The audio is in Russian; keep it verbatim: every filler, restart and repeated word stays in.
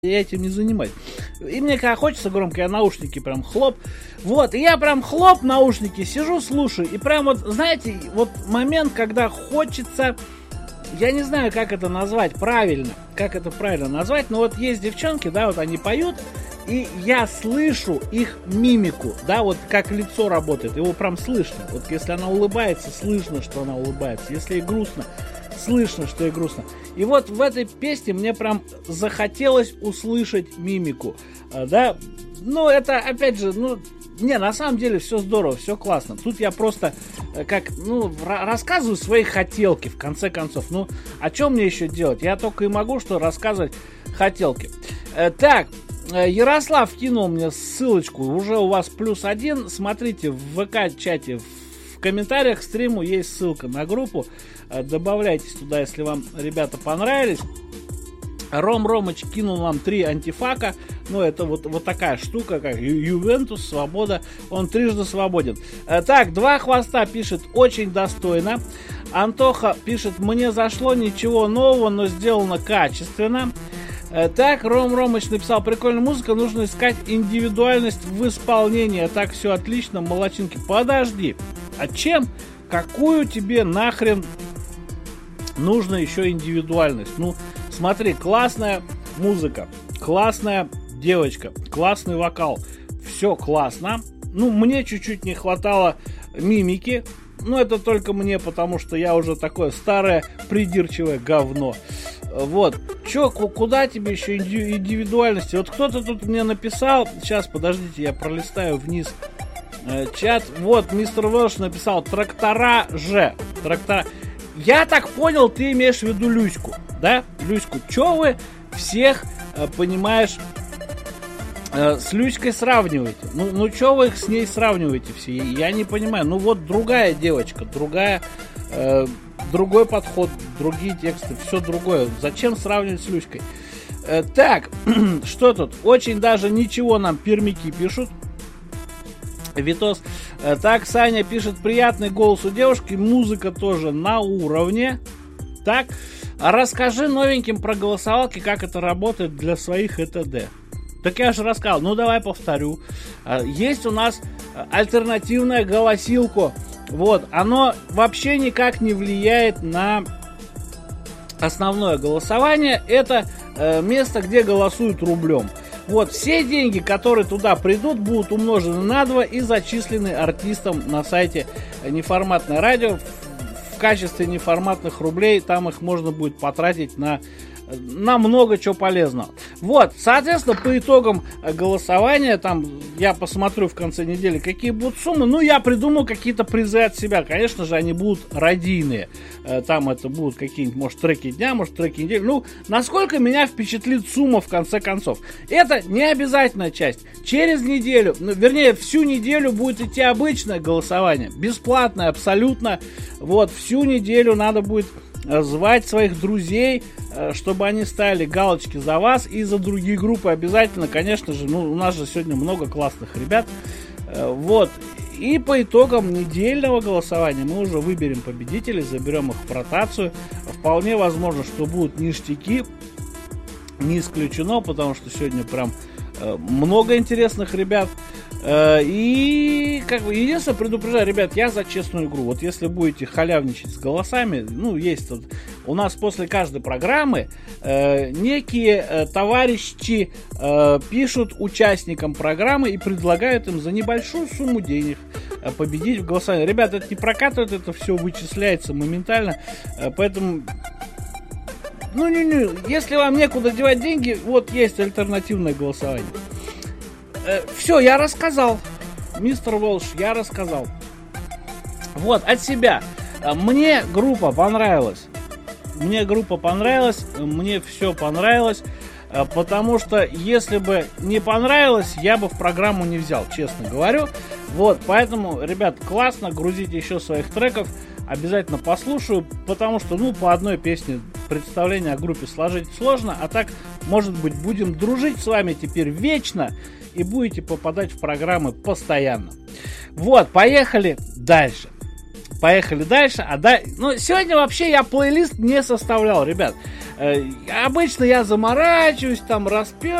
я этим не занимаюсь. И мне когда хочется громко, я наушники прям хлоп. Вот, и я прям хлоп наушники, сижу, слушаю. И прям вот, знаете, вот момент, когда хочется... Я не знаю, как это назвать правильно. Как это правильно назвать. Но вот есть девчонки, да, вот они поют. И я слышу их мимику, да, вот как лицо работает. Его прям слышно. Вот если она улыбается, слышно, что она улыбается. Если ей грустно, слышно, что ей грустно. И вот в этой песне мне прям захотелось услышать мимику, да. Ну, это, опять же, ну, не, на самом деле все здорово, все классно. Тут я просто, как, ну, рассказываю свои хотелки, в конце концов. Ну, о чем мне еще делать? Я только и могу что рассказывать хотелки. Так, Ярослав кинул мне ссылочку, уже у вас плюс один. Смотрите, в ВК-чате, в комментариях к стриму есть ссылка на группу. Добавляйтесь туда, если вам ребята понравились. Ром Ромыч кинул нам три антифака. Ну, это вот, вот такая штука, как Ювентус, свобода. Он трижды свободен. Так, два хвоста пишет очень достойно. Антоха пишет: мне зашло, ничего нового, но сделано качественно. Так, Ром Ромыч написал: прикольная музыка, нужно искать индивидуальность в исполнении. Так, все отлично, молодчинки. Подожди, а чем, какую тебе нахрен нужно еще индивидуальность? Ну, смотри, классная музыка, классная девочка, классный вокал, все классно. Ну, мне чуть-чуть не хватало мимики. Ну, это только мне, потому что я уже такое старое придирчивое говно. Вот. Чё, куда тебе еще индивидуальности? Вот кто-то тут мне написал. Сейчас, подождите, я пролистаю вниз э, чат. Вот, мистер Велш написал: трактора же. Трактора. Я так понял, ты имеешь в виду Люську, да? Люську. Чё вы всех, э, понимаешь, э, с Люськой сравниваете? Ну, ну чё вы их с ней сравниваете все? Я не понимаю. Ну вот другая девочка, другая... Э, другой подход, другие тексты, все другое. Зачем сравнивать с Люськой? Э, так, что тут? Очень даже ничего нам пермяки пишут. Витос. Э, так, Саня пишет: приятный голос у девушки, музыка тоже на уровне. Так, а расскажи новеньким про голосовалки, как это работает для своих ЭТД. Так я же рассказал, ну давай повторю. Э, есть у нас альтернативная голосилка. Вот, оно вообще никак не влияет на основное голосование. Это э, место, где голосуют рублем. Вот, все деньги, которые туда придут, будут умножены на два и зачислены артистам на сайте Неформатное радио. В, в качестве неформатных рублей там их можно будет потратить на... на много чего полезного. Вот, соответственно, по итогам голосования, там, я посмотрю в конце недели, какие будут суммы. Ну, я придумал какие-то призы от себя. Конечно же, они будут радийные. Там это будут какие-нибудь, может, треки дня, может, треки недели. Ну, насколько меня впечатлит сумма в конце концов. Это не обязательная часть. Через неделю, ну, вернее, всю неделю будет идти обычное голосование. Бесплатное абсолютно. Вот, всю неделю надо будет звать своих друзей, чтобы они ставили галочки за вас и за другие группы обязательно, конечно же. Ну, у нас же сегодня много классных ребят. Вот. И по итогам недельного голосования мы уже выберем победителей, заберем их в ротацию. Вполне возможно, что будут ништяки. Не исключено, потому что сегодня прям много интересных ребят. И как бы единственное, предупреждаю, ребят, я за честную игру. Вот если будете халявничать с голосами, ну, есть вот, у нас после каждой программы э, некие э, товарищи э, пишут участникам программы и предлагают им за небольшую сумму денег э, победить в голосовании. Ребят, это не прокатывает, это все вычисляется моментально, э, поэтому... Ну, не, не, если вам некуда девать деньги, вот есть альтернативное голосование. Э, все, я рассказал. Мистер Волш, я рассказал. Вот, от себя. Мне группа понравилась. Мне группа понравилась. Мне все понравилось. Потому что, если бы не понравилось, я бы в программу не взял, честно говорю. Вот, поэтому, ребят, классно. Грузите еще своих треков. Обязательно послушаю. Потому что, ну, по одной песне представление о группе сложить сложно. А так, может быть, будем дружить с вами теперь вечно. И будете попадать в программы постоянно. Вот, поехали дальше. Поехали дальше. А да... Ну, сегодня вообще я плейлист не составлял, ребят. Э, обычно я заморачиваюсь, там распев.